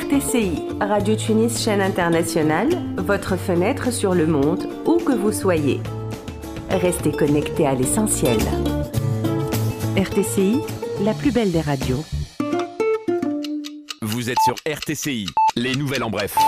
RTCI, Radio Tunis chaîne internationale, votre fenêtre sur le monde, où que vous soyez. Restez connectés à l'essentiel. RTCI, la plus belle des radios. Vous êtes sur RTCI, les nouvelles en bref.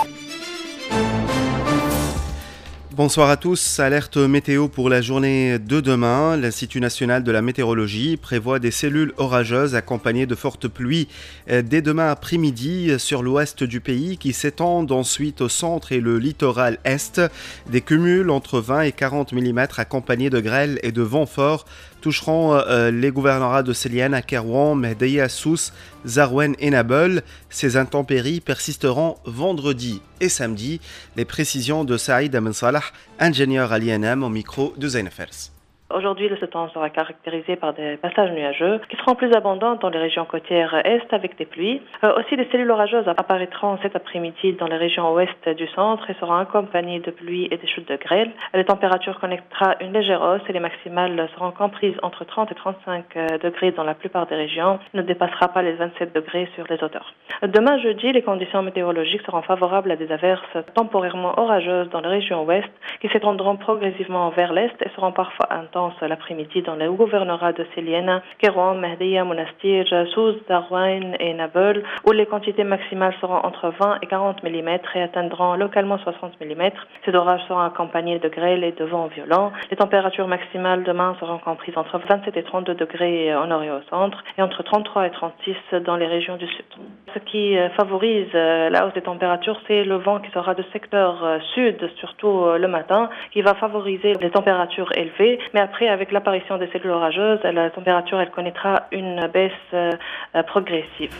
Bonsoir à tous. Alerte météo pour la journée de demain. L'Institut national de la météorologie prévoit des cellules orageuses accompagnées de fortes pluies dès demain après-midi sur l'ouest du pays qui s'étendent ensuite au centre et le littoral est. Des cumuls entre 20 et 40 mm accompagnés de grêle et de vents forts toucheront les gouvernorats de Séliane, Akerouan, Mehdaïa, Sousse, Zarouane et Nabeul. Ces intempéries persisteront vendredi et samedi. Les précisions de Saïd Amen Salah, ingénieur à l'INM, au micro de Zain Fers. Aujourd'hui, ce temps sera caractérisé par des passages nuageux qui seront plus abondants dans les régions côtières est avec des pluies. Aussi, des cellules orageuses apparaîtront cet après-midi dans les régions ouest du centre et seront accompagnées de pluie et des chutes de grêle. Les températures connaîtront une légère hausse et les maximales seront comprises entre 30 et 35 degrés dans la plupart des régions. Il ne dépassera pas les 27 degrés sur les hauteurs. Demain jeudi, les conditions météorologiques seront favorables à des averses temporairement orageuses dans les régions ouest qui s'étendront progressivement vers l'est et seront parfois intenses l'après-midi dans les gouvernorats de Séliane, Kérouan, Mehdaïa, Monastir, Sousse, Zarouane et Nabeul, où les quantités maximales seront entre 20 et 40 mm et atteindront localement 60 mm. Ces orages seront accompagnés de grêle et de vents violents. Les températures maximales demain seront comprises entre 27 et 32 degrés au nord et au centre et entre 33 et 36 dans les régions du sud. Ce qui favorise la hausse des températures, c'est le vent qui sera de secteur sud, surtout le matin, qui va favoriser les températures élevées. Mais après, avec l'apparition des cellules orageuses, la température elle connaîtra une baisse progressive.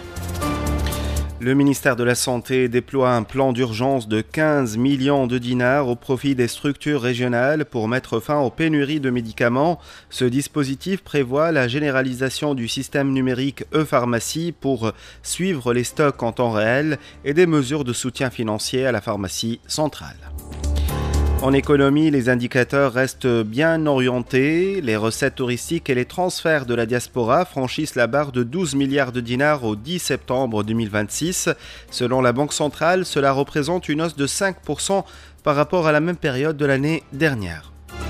Le ministère de la Santé déploie un plan d'urgence de 15 millions de dinars au profit des structures régionales pour mettre fin aux pénuries de médicaments. Ce dispositif prévoit la généralisation du système numérique e-pharmacie pour suivre les stocks en temps réel et des mesures de soutien financier à la pharmacie centrale. En économie, les indicateurs restent bien orientés. Les recettes touristiques et les transferts de la diaspora franchissent la barre de 12 milliards de dinars au 10 septembre 2026. Selon la Banque centrale, cela représente une hausse de 5% par rapport à la même période de l'année dernière.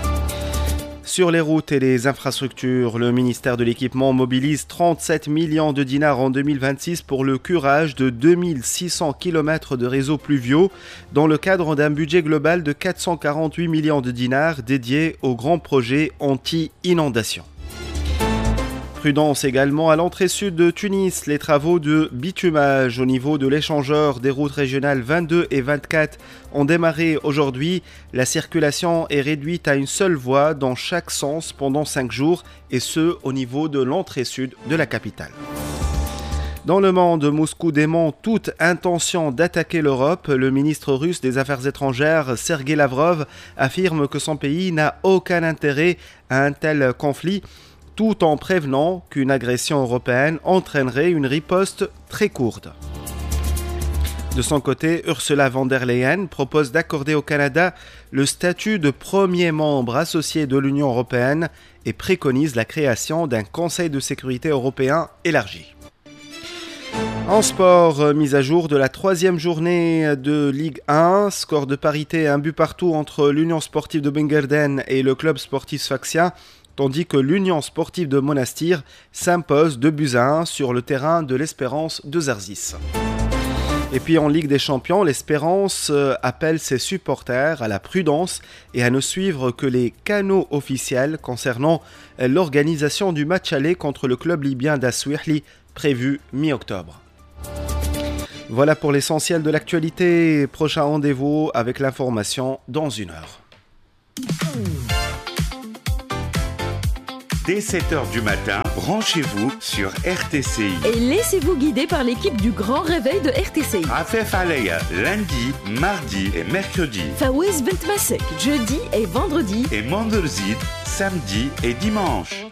Sur les routes et les infrastructures, le ministère de l'Équipement mobilise 37 millions de dinars en 2026 pour le curage de 2600 km de réseaux pluviaux dans le cadre d'un budget global de 448 millions de dinars dédié au grand projet anti-inondation. Prudence également à l'entrée sud de Tunis. Les travaux de bitumage au niveau de l'échangeur des routes régionales 22 et 24 ont démarré aujourd'hui. La circulation est réduite à une seule voie dans chaque sens pendant 5 jours et ce au niveau de l'entrée sud de la capitale. Dans le monde, Moscou dément toute intention d'attaquer l'Europe. Le ministre russe des Affaires étrangères, Sergei Lavrov, affirme que son pays n'a aucun intérêt à un tel conflit, tout en prévenant qu'une agression européenne entraînerait une riposte très courte. De son côté, Ursula von der Leyen propose d'accorder au Canada le statut de premier membre associé de l'Union européenne et préconise la création d'un Conseil de sécurité européen élargi. En sport, mise à jour de la 3e journée de Ligue 1, score de parité un but partout entre l'Union sportive de Benguerden et le club sportif sfaxien, tandis que l'Union sportive de Monastir s'impose 2-1 sur le terrain de l'Espérance de Zarzis. Et puis en Ligue des Champions, l'Espérance appelle ses supporters à la prudence et à ne suivre que les canaux officiels concernant l'organisation du match aller contre le club libyen d'Aswihli prévu mi-octobre. Voilà pour l'essentiel de l'actualité. Prochain rendez-vous avec l'information dans 1 heure. Dès 7h du matin, branchez-vous sur RTCI. Et laissez-vous guider par l'équipe du Grand Réveil de RTCI. Afef Alaya, lundi, mardi et mercredi. Fawez Bentmasek, jeudi et vendredi. Et Manderzid, samedi et dimanche.